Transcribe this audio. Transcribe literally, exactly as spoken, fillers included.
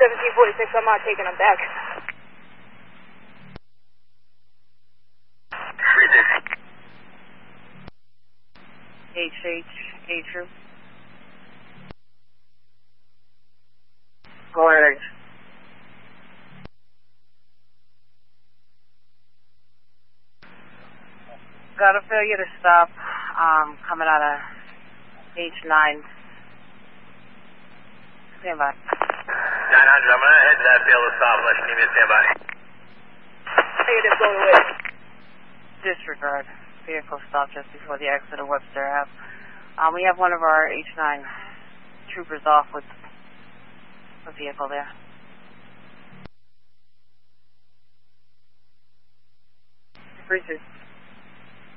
seventeen forty-six, I'm not taking them back. H H, A troop. Go ahead. Got a failure to stop, um, coming out of H nine. Stand by. nine hundred, I'm going to head to that failure to stop unless you need me to stand by. Negative, go away. Disregard. Vehicle stopped just before the exit of Webster Ave. Um, we have one of our H nine troopers off with a vehicle there. Appreciate it.